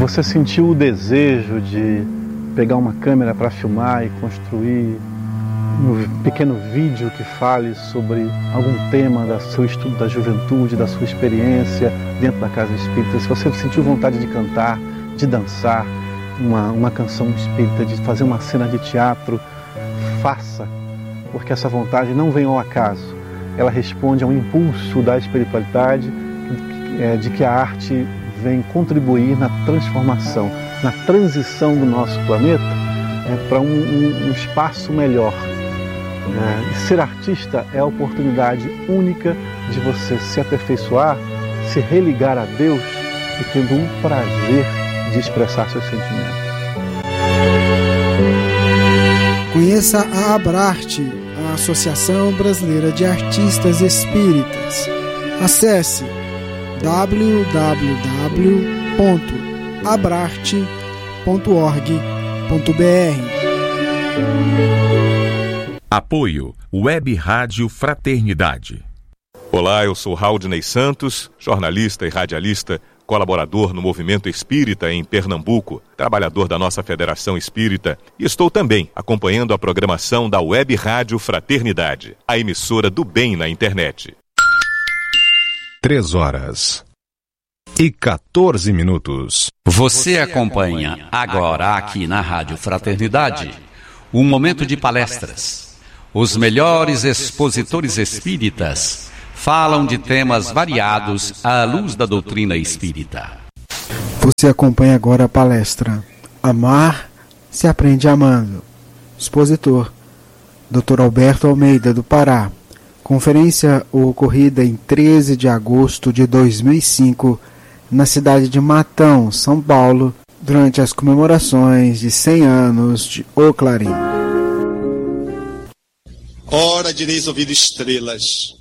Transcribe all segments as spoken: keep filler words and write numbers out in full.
Você sentiu o desejo de pegar uma câmera para filmar e construir um pequeno vídeo que fale sobre algum tema do seu estudo da juventude, da sua experiência dentro da casa espírita? Se você sentiu vontade de cantar, de dançar uma, uma canção espírita, de fazer uma cena de teatro, faça, porque essa vontade não vem ao acaso. Ela responde a um impulso da espiritualidade, é, de que a arte vem contribuir na transformação, na transição do nosso planeta é, para um, um, um espaço melhor. É, e ser artista é a oportunidade única de você se aperfeiçoar, se religar a Deus e tendo um prazer de expressar seus sentimentos. Conheça a Abrarte, a Associação Brasileira de Artistas Espíritas. Acesse w w w ponto abrarte ponto org ponto b r. Apoio Web Rádio Fraternidade. Olá, eu sou Haldney Santos, jornalista e radialista, colaborador no Movimento Espírita em Pernambuco, trabalhador da nossa Federação Espírita, e estou também acompanhando a programação da Web Rádio Fraternidade, a emissora do bem na internet. Três horas e quatorze minutos. Você acompanha agora aqui na Rádio Fraternidade um momento de palestras. Os melhores expositores espíritas falam de temas variados à luz da doutrina espírita. Você acompanha agora a palestra Amar se aprende amando. Expositor doutor Alberto Almeida, do Pará. Conferência ocorrida em treze de agosto de dois mil e cinco, na cidade de Matão, São Paulo, durante as comemorações de cem anos de O Clarim. Ora direis ouvir estrelas,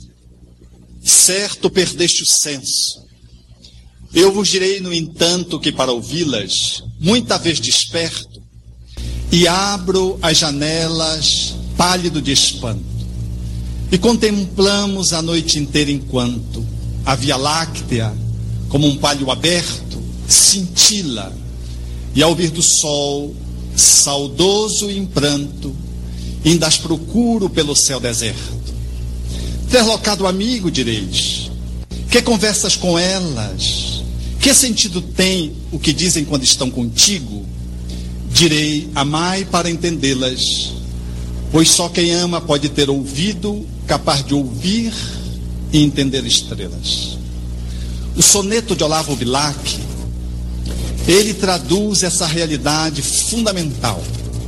certo perdeste o senso. Eu vos direi, no entanto, que para ouvi-las, muita vez desperto, e abro as janelas, pálido de espanto, e contemplamos a noite inteira enquanto a Via Láctea, como um palho aberto, cintila, e ao vir do sol, saudoso e em pranto, ainda as procuro pelo céu deserto. Deslocado amigo, direis, que conversas com elas? Que sentido tem o que dizem quando estão contigo? Direi, amai para entendê-las, pois só quem ama pode ter ouvido capaz de ouvir e entender estrelas. O soneto de Olavo Bilac, ele traduz essa realidade fundamental.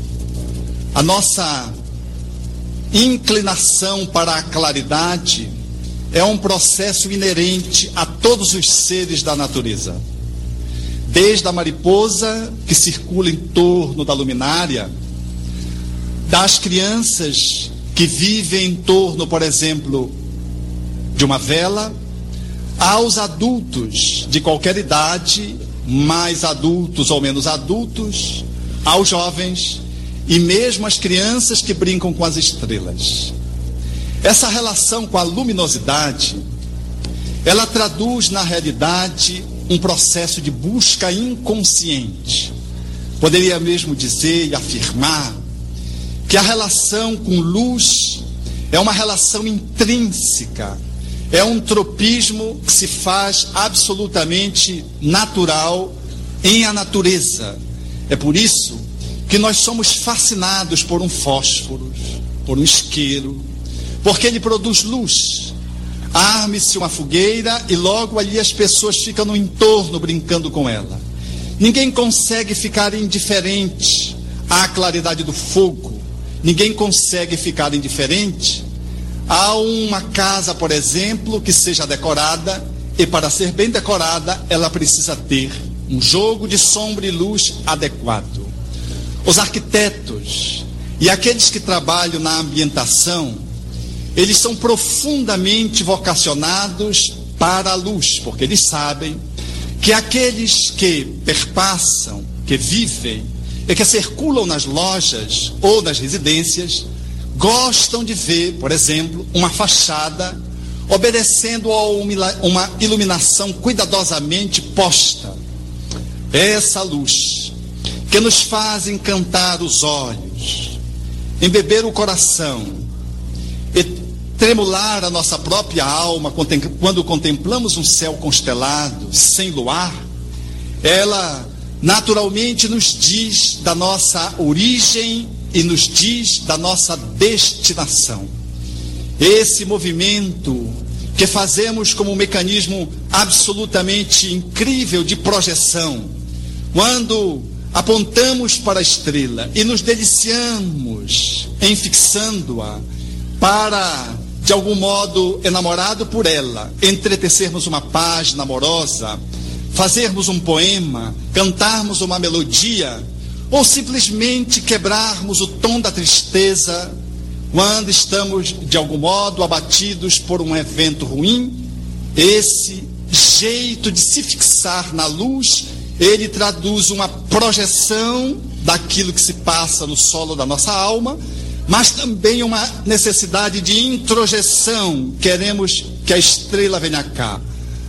A nossa inclinação para a claridade é um processo inerente a todos os seres da natureza. Desde a mariposa que circula em torno da luminária, das crianças que vivem em torno, por exemplo, de uma vela, aos adultos de qualquer idade, mais adultos ou menos adultos, aos jovens e mesmo às crianças que brincam com as estrelas. Essa relação com a luminosidade, ela traduz na realidade um processo de busca inconsciente. Poderia mesmo dizer e afirmar que a relação com luz é uma relação intrínseca, é um tropismo que se faz absolutamente natural em a natureza. É por isso que nós somos fascinados por um fósforo, por um isqueiro, porque ele produz luz. Arme-se uma fogueira e logo ali as pessoas ficam no entorno brincando com ela. Ninguém consegue ficar indiferente à claridade do fogo. Ninguém consegue ficar indiferente a uma casa, por exemplo, que seja decorada, e para ser bem decorada, ela precisa ter um jogo de sombra e luz adequado. Os arquitetos e aqueles que trabalham na ambientação, eles são profundamente vocacionados para a luz, porque eles sabem que aqueles que perpassam, que vivem e que circulam nas lojas ou nas residências, gostam de ver, por exemplo, uma fachada obedecendo a uma iluminação cuidadosamente posta. É essa luz que nos faz encantar os olhos, embeber o coração e tremular a nossa própria alma quando contemplamos um céu constelado, sem luar. Ela naturalmente nos diz da nossa origem e nos diz da nossa destinação. Esse movimento que fazemos como um mecanismo absolutamente incrível de projeção, quando apontamos para a estrela e nos deliciamos em fixando-a para, de algum modo, enamorado por ela, entretecermos uma página amorosa, fazermos um poema, cantarmos uma melodia, ou simplesmente quebrarmos o tom da tristeza quando estamos, de algum modo, abatidos por um evento ruim. Esse jeito de se fixar na luz, ele traduz uma projeção daquilo que se passa no solo da nossa alma, mas também uma necessidade de introjeção. Queremos que a estrela venha cá.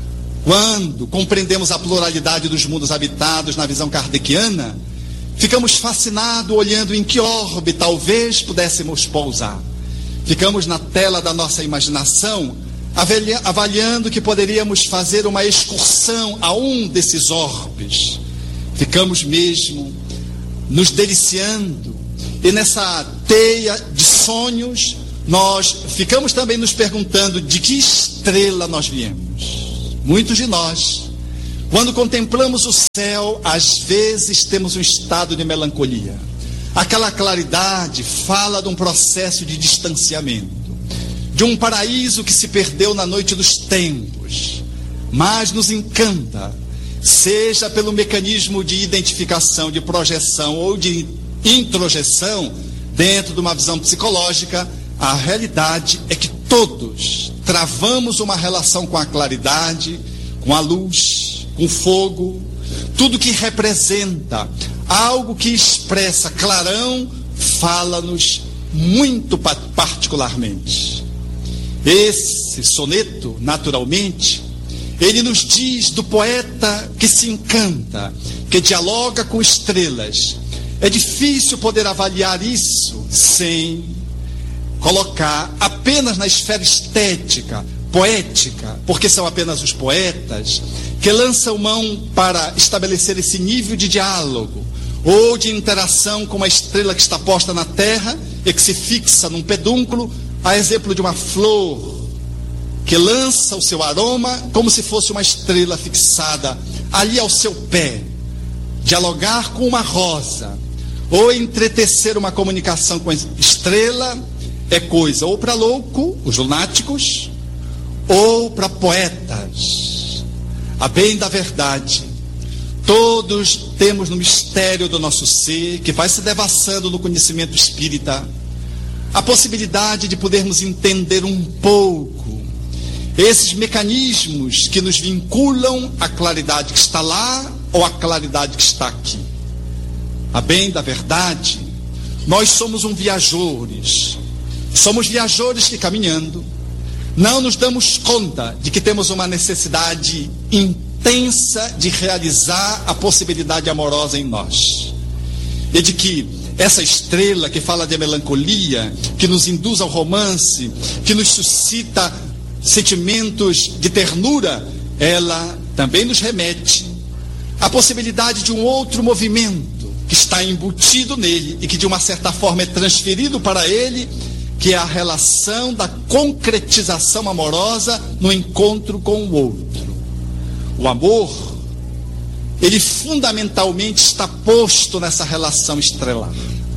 Quando compreendemos a pluralidade dos mundos habitados na visão kardeciana, ficamos fascinados olhando em que órbita talvez pudéssemos pousar. Ficamos na tela da nossa imaginação avaliando que poderíamos fazer uma excursão a um desses orbes. Ficamos mesmo nos deliciando, e nessa teia de sonhos nós ficamos também nos perguntando de que estrela nós viemos. Muitos de nós, quando contemplamos o céu, às vezes temos um estado de melancolia. Aquela claridade fala de um processo de distanciamento, de um paraíso que se perdeu na noite dos tempos, mas nos encanta, seja pelo mecanismo de identificação, de projeção ou de introjeção, dentro de uma visão psicológica. A realidade é que todos travamos uma relação com a claridade, com a luz, com o fogo, tudo que representa algo que expressa clarão, fala-nos muito particularmente. Esse soneto, naturalmente, ele nos diz do poeta que se encanta, que dialoga com estrelas. É difícil poder avaliar isso sem colocar apenas na esfera estética, poética, porque são apenas os poetas que lançam mão para estabelecer esse nível de diálogo ou de interação com uma estrela que está posta na terra e que se fixa num pedúnculo, a exemplo de uma flor que lança o seu aroma como se fosse uma estrela fixada ali ao seu pé. Dialogar com uma rosa ou entretecer uma comunicação com a estrela é coisa ou para louco, os lunáticos, ou para poetas. A bem da verdade, todos temos no mistério do nosso ser, que vai se devassando no conhecimento espírita, a possibilidade de podermos entender um pouco esses mecanismos que nos vinculam à claridade que está lá ou à claridade que está aqui. A bem da verdade, nós somos um viajores, somos viajores que, caminhando, não nos damos conta de que temos uma necessidade intensa de realizar a possibilidade amorosa em nós, e de que essa estrela que fala de melancolia, que nos induz ao romance, que nos suscita sentimentos de ternura, ela também nos remete à possibilidade de um outro movimento que está embutido nele e que de uma certa forma é transferido para ele, que é a relação da concretização amorosa no encontro com o outro. O amor, ele fundamentalmente está posto nessa relação estrelar,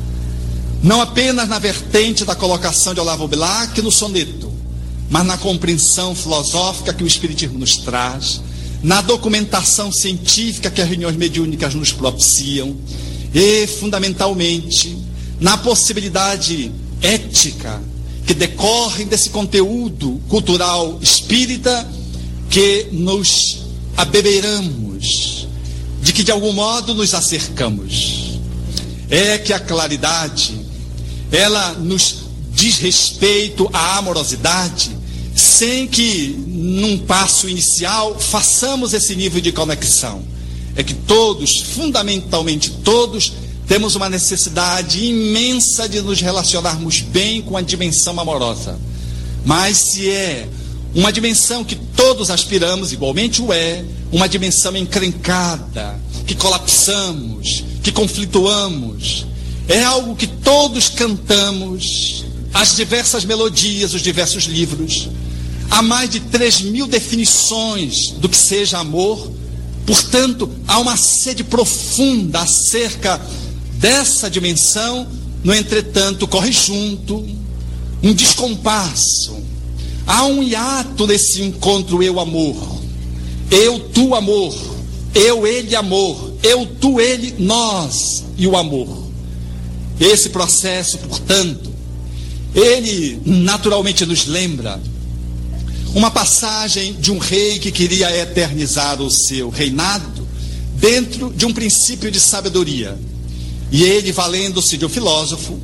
não apenas na vertente da colocação de Olavo Bilac no soneto, mas na compreensão filosófica que o Espiritismo nos traz, na documentação científica que as reuniões mediúnicas nos propiciam, e fundamentalmente na possibilidade ética que decorre desse conteúdo cultural espírita, que nos abebeiramos, de que de algum modo nos acercamos. É que a claridade, ela nos diz respeito à amorosidade, sem que num passo inicial façamos esse nível de conexão. é que todos, fundamentalmente todos, temos uma necessidade imensa de nos relacionarmos bem com a dimensão amorosa. Mas se é uma dimensão que todos aspiramos, igualmente o é, uma dimensão encrencada, que colapsamos, que conflituamos, é algo que todos cantamos, as diversas melodias, os diversos livros. Há mais de três mil definições do que seja amor. Portanto, há uma sede profunda acerca dessa dimensão. No entretanto, corre junto um descompasso. Há um hiato nesse encontro eu-amor. Eu, tu, amor. Eu, ele, amor. Eu, tu, ele, nós e o amor. Esse processo, portanto, ele naturalmente nos lembra uma passagem de um rei que queria eternizar o seu reinado dentro de um princípio de sabedoria. E ele, valendo-se de um filósofo,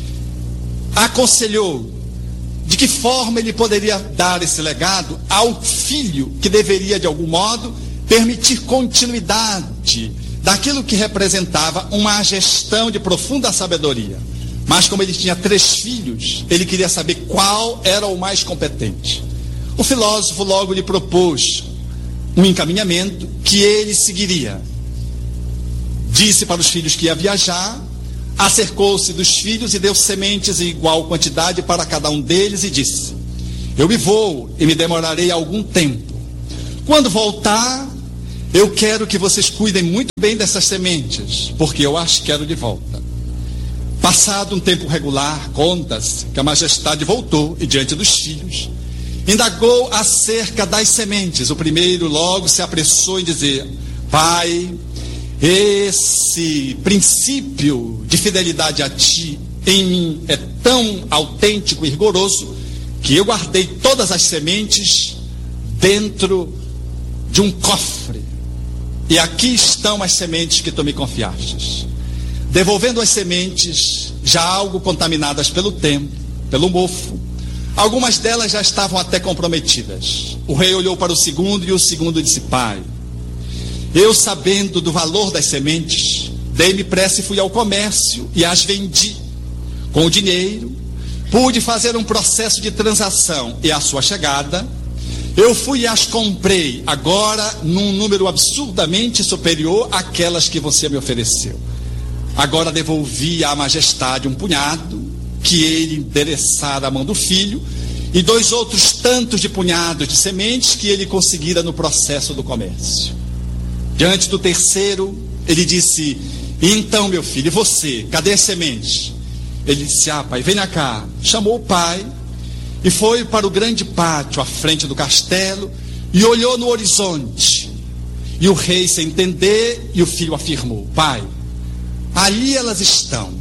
aconselhou de que forma ele poderia dar esse legado ao filho que deveria, de algum modo, permitir continuidade daquilo que representava uma gestão de profunda sabedoria. Mas como ele tinha três filhos, ele queria saber qual era o mais competente. O filósofo logo lhe propôs um encaminhamento que ele seguiria. Disse para os filhos que ia viajar, acercou-se dos filhos e deu sementes em igual quantidade para cada um deles e disse: eu me vou e me demorarei algum tempo. Quando voltar, eu quero que vocês cuidem muito bem dessas sementes, porque eu as quero de volta. Passado um tempo regular, conta-se que a majestade voltou e diante dos filhos indagou acerca das sementes. O primeiro logo se apressou em dizer: pai, esse princípio de fidelidade a ti em mim é tão autêntico e rigoroso que eu guardei todas as sementes dentro de um cofre, e aqui estão as sementes que tu me confiastes. Devolvendo as sementes, já algo contaminadas pelo tempo, pelo mofo, algumas delas já estavam até comprometidas. O rei olhou para o segundo e o segundo disse: pai, eu, sabendo do valor das sementes, dei-me pressa e fui ao comércio e as vendi. Com o dinheiro, pude fazer um processo de transação e à sua chegada, eu fui e as comprei, agora num número absurdamente superior àquelas que você me ofereceu. Agora devolvi à majestade um punhado que ele endereçara à mão do filho e dois outros tantos de punhados de sementes que ele conseguira no processo do comércio. Diante do terceiro, ele disse: então, meu filho, e você, cadê as sementes? Ele disse: ah, pai, venha cá. Chamou o pai e foi para o grande pátio à frente do castelo e olhou no horizonte. E o rei, sem entender, e o filho afirmou: pai, ali elas estão.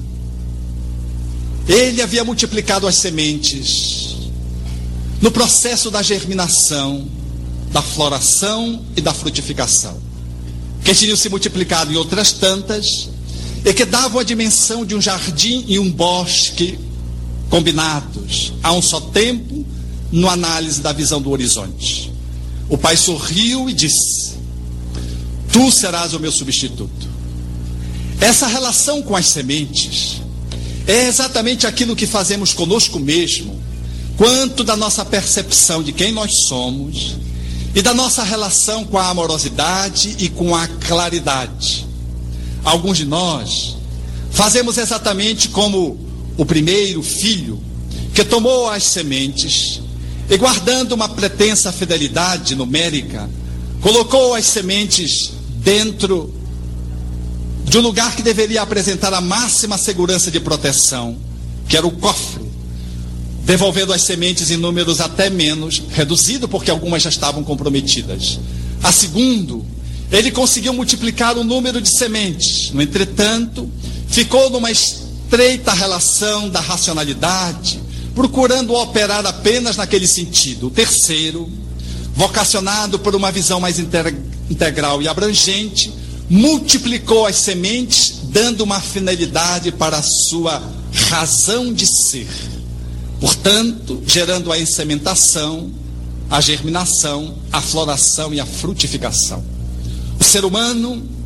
Ele havia multiplicado as sementes no processo da germinação, da floração e da frutificação, que tinham se multiplicado em outras tantas e que davam a dimensão de um jardim e um bosque combinados a um só tempo, no análise da visão do horizonte. O pai sorriu e disse: tu serás o meu substituto. Essa relação com as sementes é exatamente aquilo que fazemos conosco mesmo, quanto da nossa percepção de quem nós somos e da nossa relação com a amorosidade e com a claridade. Alguns de nós fazemos exatamente como o primeiro filho, que tomou as sementes e, guardando uma pretensa fidelidade numérica, colocou as sementes dentro de um lugar que deveria apresentar a máxima segurança de proteção, que era o cofre, devolvendo as sementes em números até menos, reduzido porque algumas já estavam comprometidas. A segundo, ele conseguiu multiplicar o número de sementes. No entretanto, ficou numa estreita relação da racionalidade, procurando operar apenas naquele sentido. O terceiro, vocacionado por uma visão mais integral e abrangente, multiplicou as sementes, dando uma finalidade para a sua razão de ser. Portanto, gerando a ensementação, a germinação, a floração e a frutificação. O ser humano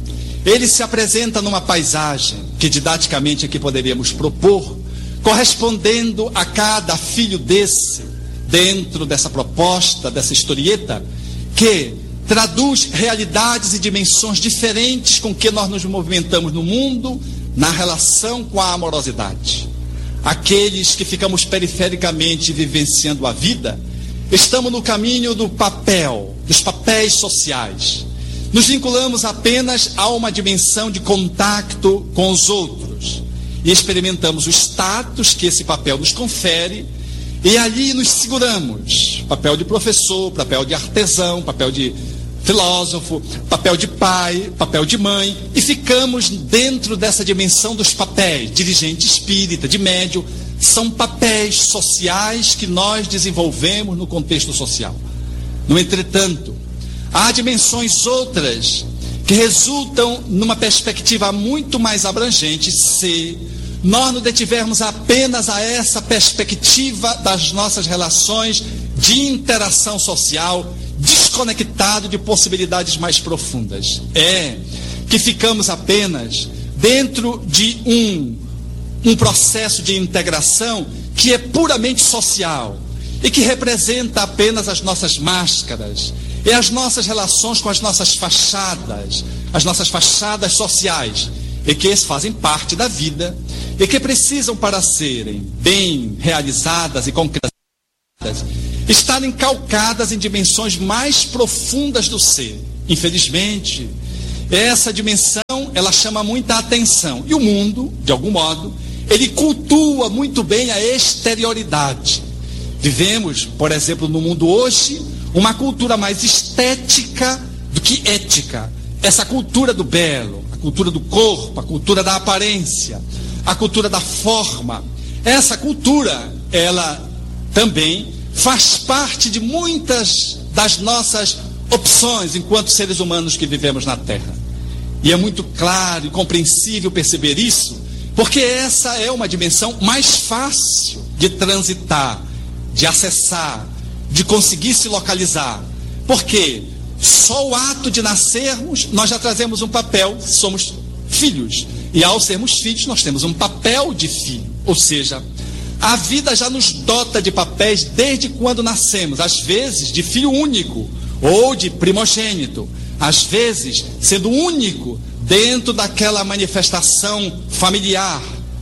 ele se apresenta numa paisagem que didaticamente aqui poderíamos propor, correspondendo a cada filho desse, dentro dessa proposta, dessa historieta, que traduz realidades e dimensões diferentes com que nós nos movimentamos no mundo, na relação com a amorosidade. Aqueles que ficamos perifericamente vivenciando a vida, estamos no caminho do papel, dos papéis sociais. Nos vinculamos apenas a uma dimensão de contato com os outros e experimentamos o status que esse papel nos confere, e ali nos seguramos. Papel de professor, papel de artesão, papel de filósofo, papel de pai, papel de mãe, e ficamos dentro dessa dimensão dos papéis. Dirigente espírita, de médium, são papéis sociais que nós desenvolvemos no contexto social. No entretanto, há dimensões outras que resultam numa perspectiva muito mais abrangente se nós nos detivermos apenas a essa perspectiva das nossas relações de interação social, desconectado de possibilidades mais profundas. É que ficamos apenas dentro de um, um processo de integração que é puramente social e que representa apenas as nossas máscaras e as nossas relações com as nossas fachadas, as nossas fachadas sociais, e que fazem parte da vida e que precisam, para serem bem realizadas e concretizadas, estarem calcadas em dimensões mais profundas do ser. Infelizmente, essa dimensão, ela chama muita atenção. E o mundo, de algum modo, ele cultua muito bem a exterioridade. Vivemos, por exemplo, no mundo hoje, uma cultura mais estética do que ética. Essa cultura do belo, a cultura do corpo, a cultura da aparência, a cultura da forma. Essa cultura, ela também faz parte de muitas das nossas opções enquanto seres humanos que vivemos na Terra. E é muito claro e compreensível perceber isso, porque essa é uma dimensão mais fácil de transitar, de acessar, de conseguir se localizar. Porque só o ato de nascermos, nós já trazemos um papel, somos filhos. E ao sermos filhos, nós temos um papel de filho. Ou seja, a vida já nos dota de papéis desde quando nascemos, às vezes de filho único ou de primogênito, às vezes sendo único dentro daquela manifestação familiar,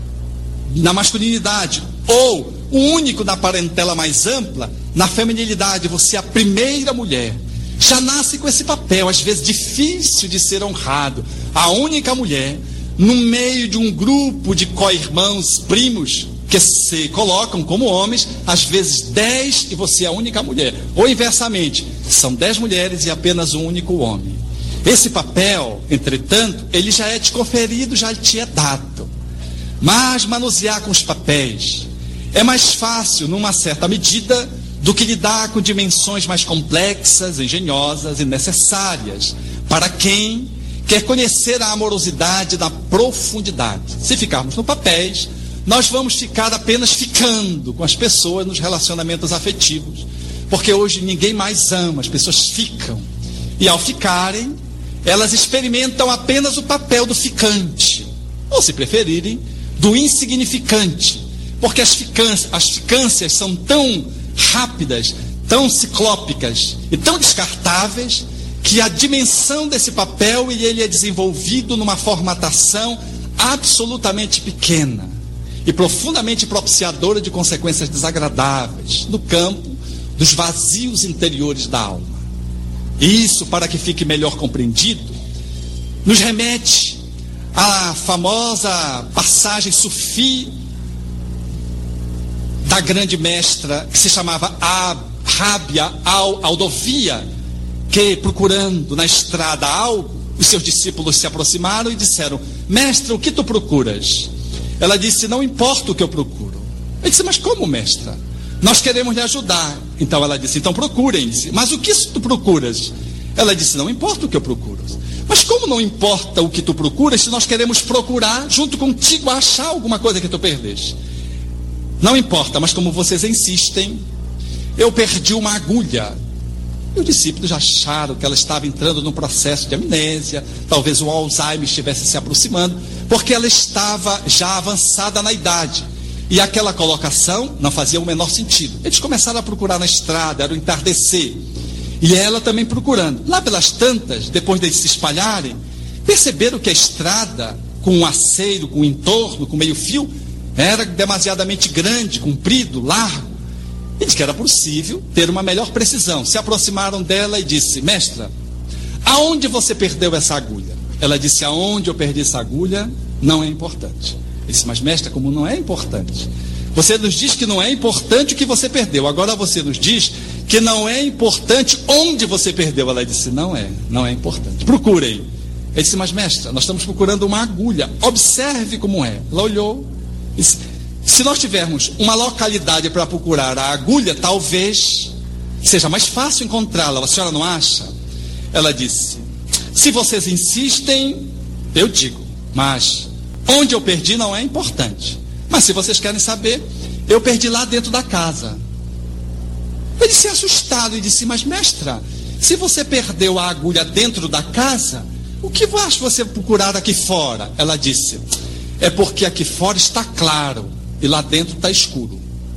na masculinidade, ou o único na parentela mais ampla, na feminilidade, você é a primeira mulher. Já nasce com esse papel, às vezes difícil de ser honrado, a única mulher no meio de um grupo de co-irmãos, primos, que se colocam como homens, às vezes dez e você é a única mulher. Ou inversamente, são dez mulheres e apenas um único homem. Esse papel, entretanto, ele já é te conferido, já te é dado. Mas manusear com os papéis é mais fácil, numa certa medida, do que lidar com dimensões mais complexas, engenhosas e necessárias para quem quer conhecer a amorosidade na profundidade. Se ficarmos no papéis, nós vamos ficar apenas ficando com as pessoas nos relacionamentos afetivos, porque hoje ninguém mais ama, as pessoas ficam, e ao ficarem, elas experimentam apenas o papel do ficante, ou se preferirem, do insignificante, porque as ficâncias, as ficâncias são tão rápidas, tão ciclópicas e tão descartáveis, que a dimensão desse papel ele é desenvolvido numa formatação absolutamente pequena e profundamente propiciadora de consequências desagradáveis no campo dos vazios interiores da alma. Isso, para que fique melhor compreendido, nos remete à famosa passagem sufi da grande mestra que se chamava Rábia Aldovia, que, procurando na estrada algo, os seus discípulos se aproximaram e disseram: mestra, o que tu procuras? Ela disse: não importa o que eu procuro. Ele disse: mas como, mestra? Nós queremos lhe ajudar. Então ela disse: então procurem. Mas o que tu procuras? Ela disse: não importa o que eu procuro. Mas como não importa o que tu procuras, se nós queremos procurar junto contigo achar alguma coisa que tu perdeste? Não importa, mas como vocês insistem, eu perdi uma agulha E os discípulos já acharam que ela estava entrando num processo de amnésia, talvez o Alzheimer estivesse se aproximando, porque ela estava já avançada na idade. E aquela colocação não fazia o menor sentido. Eles começaram a procurar na estrada, era o entardecer. E ela também procurando. Lá pelas tantas, depois deles se espalharem, perceberam que a estrada, com um aceiro, com um entorno, com meio fio, era demasiadamente grande, comprido, largo. E disse que era possível ter uma melhor precisão. Se aproximaram dela e disse: mestra, aonde você perdeu essa agulha? Ela disse: aonde eu perdi essa agulha não é importante. Ele disse: mas mestra, como não é importante? Você nos diz que não é importante o que você perdeu. Agora você nos diz que não é importante onde você perdeu. Ela disse: não é, não é importante. Procurem. Ele disse: mas mestra, nós estamos procurando uma agulha. Observe como é. Ela olhou e disse: se nós tivermos uma localidade para procurar a agulha, talvez seja mais fácil encontrá-la. A senhora não acha? Ela disse: se vocês insistem, eu digo, mas onde eu perdi não é importante. Mas se vocês querem saber, eu perdi lá dentro da casa. Ele se assustado e disse: mas mestra, se você perdeu a agulha dentro da casa, o que acha você procurar aqui fora? Ela disse: é porque aqui fora está claro e lá dentro está escuro.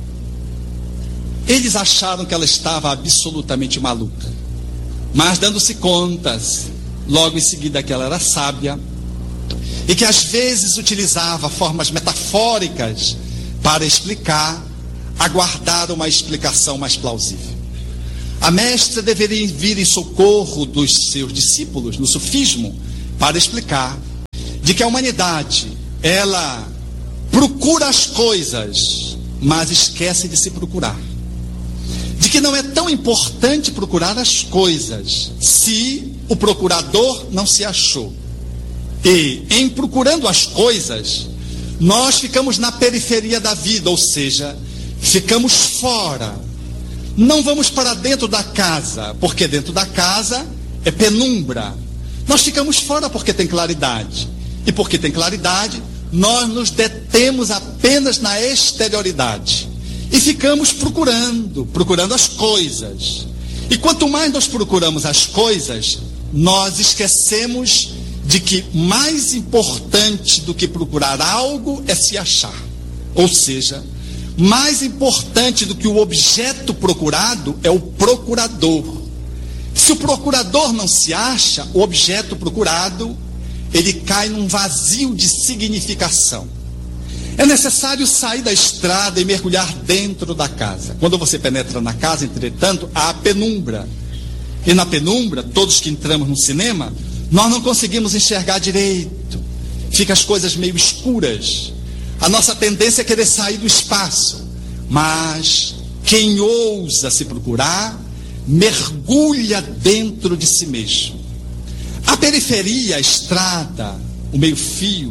Eles acharam que ela estava absolutamente maluca, mas dando-se contas logo em seguida que ela era sábia e que às vezes utilizava formas metafóricas para explicar, aguardar uma explicação mais plausível. A mestra deveria vir em socorro dos seus discípulos no sufismo para explicar de que a humanidade, ela procura as coisas, mas esquece de se procurar. De que não é tão importante procurar as coisas se o procurador não se achou. E em procurando as coisas, nós ficamos na periferia da vida, ou seja, ficamos fora. Não vamos para dentro da casa, porque dentro da casa é penumbra. Nós ficamos fora porque tem claridade. E porque tem claridade, nós nos detemos apenas na exterioridade. E ficamos procurando, procurando as coisas. E quanto mais nós procuramos as coisas, nós esquecemos de que mais importante do que procurar algo é se achar. Ou seja, mais importante do que o objeto procurado é o procurador. Se o procurador não se acha, o objeto procurado, ele cai num vazio de significação. É necessário sair da estrada e mergulhar dentro da casa. Quando você penetra na casa, entretanto, há a penumbra. E na penumbra, todos que entramos no cinema, nós não conseguimos enxergar direito. Ficam as coisas meio escuras. A nossa tendência é querer sair do espaço. Mas quem ousa se procurar, mergulha dentro de si mesmo. A periferia, a estrada, o meio-fio,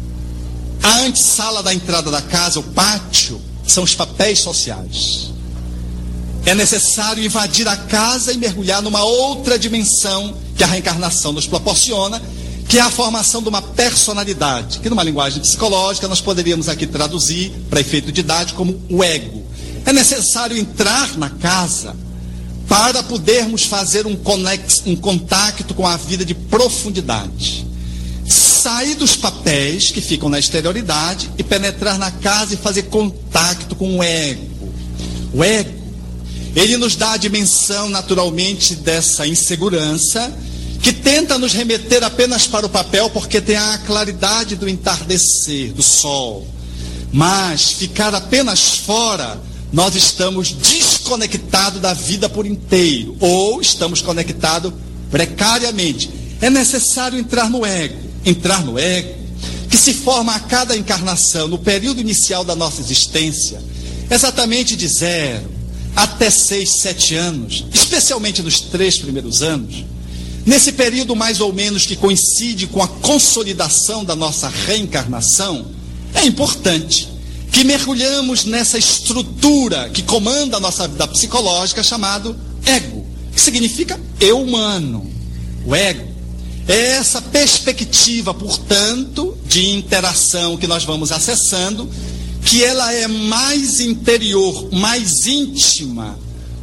a antessala da entrada da casa, o pátio, são os papéis sociais. É necessário invadir a casa e mergulhar numa outra dimensão que a reencarnação nos proporciona, que é a formação de uma personalidade, que numa linguagem psicológica nós poderíamos aqui traduzir, para efeito didático, como o ego. É necessário entrar na casa para podermos fazer um, conex, um contato com a vida de profundidade. Sair dos papéis que ficam na exterioridade e penetrar na casa e fazer contato com o ego. O ego, ele nos dá a dimensão naturalmente dessa insegurança, que tenta nos remeter apenas para o papel, porque tem a claridade do entardecer, do sol. Mas ficar apenas fora, nós estamos desconectados da vida por inteiro, ou estamos conectados precariamente. É necessário entrar no ego. Entrar no ego, que se forma a cada encarnação, no período inicial da nossa existência, exatamente de zero até seis, sete anos, especialmente nos três primeiros anos. Nesse período mais ou menos que coincide com a consolidação da nossa reencarnação, é importante que mergulhamos nessa estrutura que comanda a nossa vida psicológica, chamado ego, que significa eu humano. O ego é essa perspectiva, portanto, de interação que nós vamos acessando, que ela é mais interior, mais íntima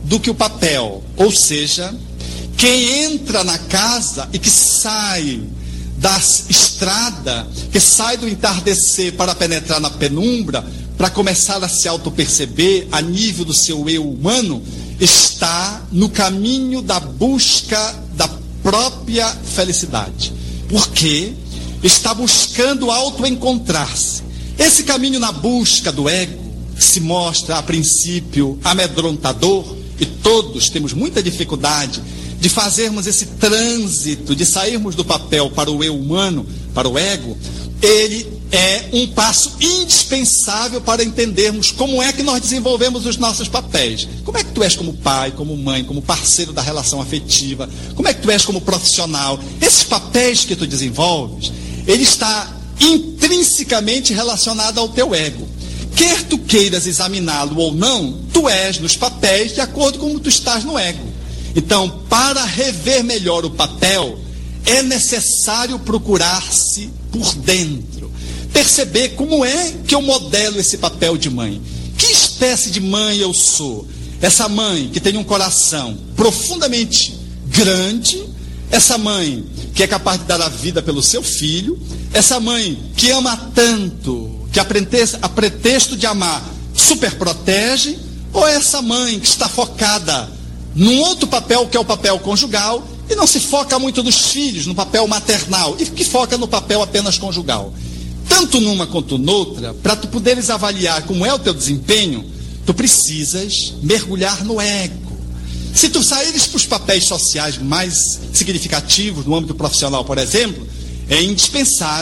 do que o papel. Ou seja, quem entra na casa e que sai da estrada, que sai do entardecer para penetrar na penumbra, para começar a se autoperceber a nível do seu eu humano, está no caminho da busca da própria felicidade. Porque está buscando autoencontrar-se. Esse caminho na busca do ego, que se mostra a princípio amedrontador, e todos temos muita dificuldade de fazermos esse trânsito, de sairmos do papel para o eu humano, para o ego, ele é um passo indispensável para entendermos como é que nós desenvolvemos os nossos papéis. Como é que tu és como pai, como mãe, como parceiro da relação afetiva? Como é que tu és como profissional? Esses papéis que tu desenvolves, ele está intrinsecamente relacionado ao teu ego. Quer tu queiras examiná-lo ou não, tu és nos papéis de acordo com como tu estás no ego. Então, para rever melhor o papel, é necessário procurar-se por dentro. Perceber como é que eu modelo esse papel de mãe. Que espécie de mãe eu sou? Essa mãe que tem um coração profundamente grande, essa mãe que é capaz de dar a vida pelo seu filho, essa mãe que ama tanto, que a pretexto de amar superprotege, ou essa mãe que está focada num outro papel que é o papel conjugal e não se foca muito nos filhos, no papel maternal, e que foca no papel apenas conjugal. Tanto numa quanto noutra, para tu poderes avaliar como é o teu desempenho, tu precisas mergulhar no ego. Se tu saíres para os papéis sociais mais significativos, no âmbito profissional, por exemplo, é indispensável